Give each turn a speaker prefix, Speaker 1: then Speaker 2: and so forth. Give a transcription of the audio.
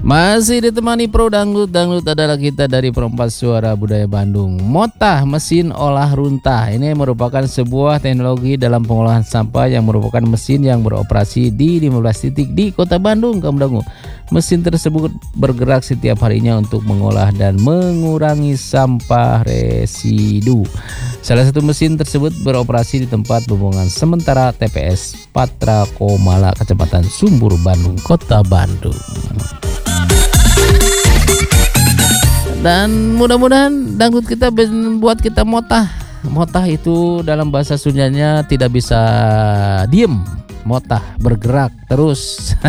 Speaker 1: Masih ditemani Pro Dangdut. Dangdut adalah kita dari Perempat Suara Budaya Bandung. Motah, mesin olah runtah. Ini merupakan sebuah teknologi dalam pengolahan sampah yang merupakan mesin yang beroperasi di 15 titik di Kota Bandung, kamu dangu. Mesin tersebut bergerak setiap harinya untuk mengolah dan mengurangi sampah residu. Salah satu mesin tersebut beroperasi di tempat pembuangan sementara TPS Patra Komala, Kecamatan Sumbur, Bandung, Kota Bandung. Dan mudah-mudahan dangdut kita membuat kita motah. Motah itu dalam bahasa Sundanya tidak bisa diem. Motah, bergerak terus.